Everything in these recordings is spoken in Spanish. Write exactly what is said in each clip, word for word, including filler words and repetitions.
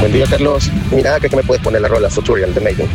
Buen día, Carlos. Mira, ¿crees que me puedes poner la rola Futurial de Maiden?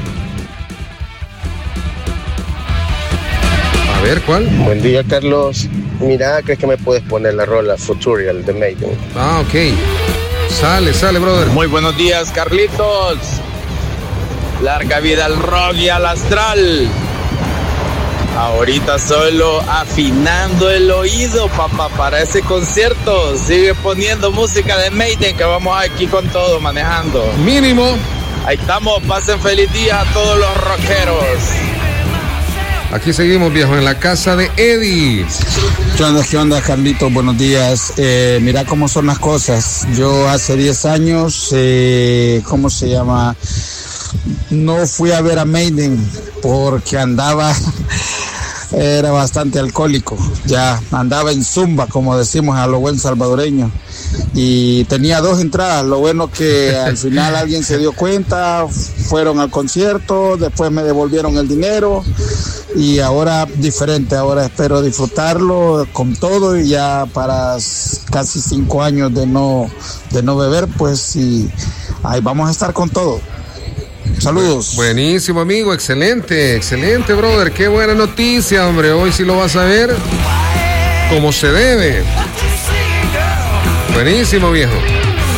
A ver, ¿cuál? Buen día, Carlos. Mira, ¿crees que me puedes poner la rola Futurial de Maiden? Ah, ok. Sale, sale, brother. Muy buenos días, Carlitos. Larga vida al rock y al astral. Ahorita solo afinando el oído, papá, para ese concierto. Sigue poniendo música de Maiden, que vamos aquí con todo manejando. Mínimo. Ahí estamos, pasen feliz día a todos los rockeros. Aquí seguimos, viejo, en la casa de Eddie. ¿Qué onda, qué onda, Carlitos? Buenos días. Eh, mira cómo son las cosas. Yo hace diez años, eh, ¿cómo se llama? No fui a ver a Maiden porque andaba, era bastante alcohólico. Ya andaba en zumba, como decimos a lo buen salvadoreño. Y tenía dos entradas. Lo bueno que al final alguien se dio cuenta, fueron al concierto, después me devolvieron el dinero. Y ahora diferente, ahora espero disfrutarlo con todo y ya para casi cinco años de no, de no beber, pues sí, ahí vamos a estar con todo. Saludos. Buenísimo, amigo, excelente, excelente, brother, qué buena noticia, hombre, hoy sí lo vas a ver como se debe. Buenísimo, viejo.